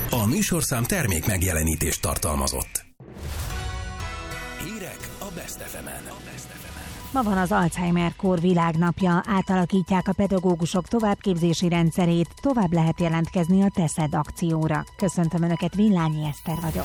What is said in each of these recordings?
A műsorszám termék megjelenítést tartalmazott. Hírek a Best FM-en. Ma van az Alzheimer-kór világnapja, átalakítják a pedagógusok továbbképzési rendszerét, tovább lehet jelentkezni a Teszed akcióra. Köszöntöm Önöket, Villányi Eszter vagyok.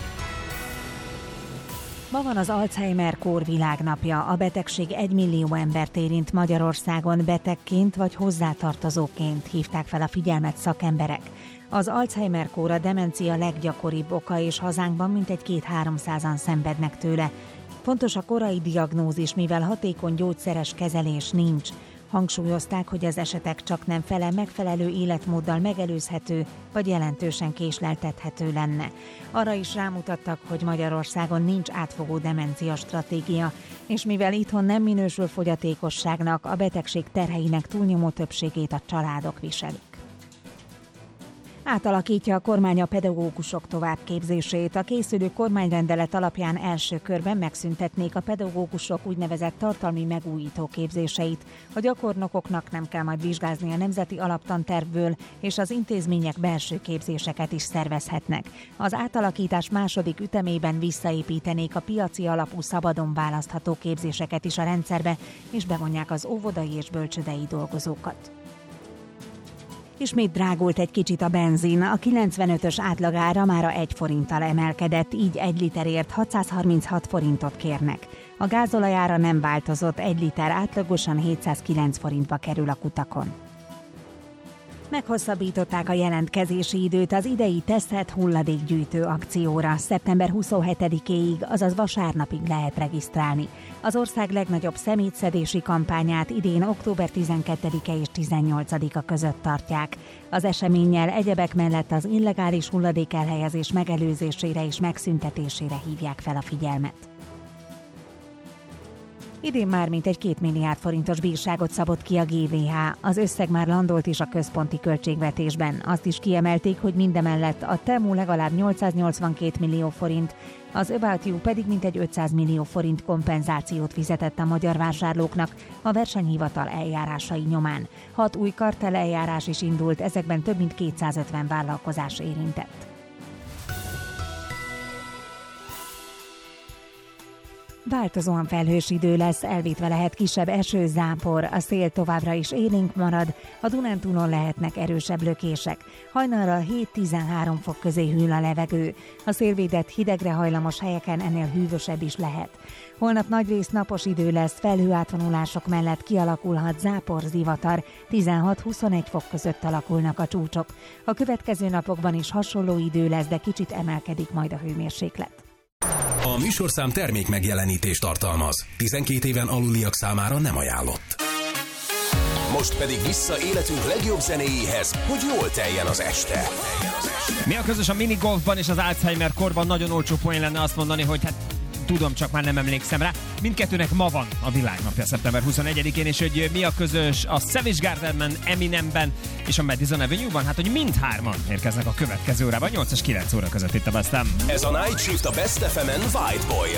Ma van az Alzheimer-kór világnapja. A betegség 1 millió embert érint Magyarországon, betegként vagy hozzátartozóként hívták fel a figyelmet szakemberek. Az Alzheimer-kór a demencia leggyakoribb oka, és hazánkban mintegy 200-300-an szenvednek tőle. Fontos a korai diagnózis, mivel hatékony gyógyszeres kezelés nincs. Hangsúlyozták, hogy az esetek csaknem fele megfelelő életmóddal megelőzhető, vagy jelentősen késleltethető lenne. Arra is rámutattak, hogy Magyarországon nincs átfogó demencia stratégia, és mivel itthon nem minősül fogyatékosságnak, a betegség terheinek túlnyomó többségét a családok viselik. Átalakítja a kormány a pedagógusok továbbképzését. A készülő kormányrendelet alapján első körben megszüntetnék a pedagógusok úgynevezett tartalmi megújító képzéseit. A gyakornokoknak nem kell majd vizsgázni a nemzeti alaptantervből, és az intézmények belső képzéseket is szervezhetnek. Az átalakítás második ütemében visszaépítenék a piaci alapú szabadon választható képzéseket is a rendszerbe, és bevonják az óvodai és bölcsődei dolgozókat. Ismét drágult egy kicsit a benzin, a 95-ös átlagára mára 1 forinttal emelkedett, így 1 literért 636 forintot kérnek. A gázolajára nem változott, 1 liter átlagosan 709 forintba kerül a kutakon. Meghosszabbították a jelentkezési időt az idei Teszed hulladékgyűjtő akcióra. Szeptember 27-éig, azaz vasárnapig lehet regisztrálni. Az ország legnagyobb szemétszedési kampányát idén október 12-e és 18-a között tartják. Az eseménnyel egyebek mellett az illegális hulladékelhelyezés megelőzésére és megszüntetésére hívják fel a figyelmet. Idén már mintegy 2 milliárd forintos bírságot szabott ki a GVH. Az összeg már landolt is a központi költségvetésben. Azt is kiemelték, hogy mindemellett a Temu legalább 882 millió forint, az About You pedig mintegy 500 millió forint kompenzációt fizetett a magyar vásárlóknak a versenyhivatal eljárásai nyomán. 6 új kartelleljárás is indult, ezekben több mint 250 vállalkozás érintett. Változóan felhős idő lesz, elvétve lehet kisebb eső, zápor, a szél továbbra is élénk marad, a Dunántúlon lehetnek erősebb lökések. Hajnalra 7-13 fok közé hűl a levegő, a szélvédett hidegre hajlamos helyeken ennél hűvösebb is lehet. Holnap nagyrészt napos idő lesz, felhőátvonulások mellett kialakulhat zápor, zivatar, 16-21 fok között alakulnak a csúcsok. A következő napokban is hasonló idő lesz, de kicsit emelkedik majd a hőmérséklet. A műsorszám termék megjelenítést tartalmaz. 12 éven aluliak számára nem ajánlott. Most pedig vissza életünk legjobb zenéjéhez, hogy jól teljen az este. Mi a közös a minigolfban és az Alzheimer korban? Nagyon olcsó poén lenne azt mondani, hogy hát tudom, csak már nem emlékszem rá. Mindkettőnek ma van a világnapja szeptember 21-én, és hogy mi a közös a Savage Gardenben, Eminemben és a Madison Avenue-ban? Hát, hogy mindhárman érkeznek a következő órában, 8 és 9 óra között itt a Best FM. Ez a Night Shift a Best FM-en White Boy-jal.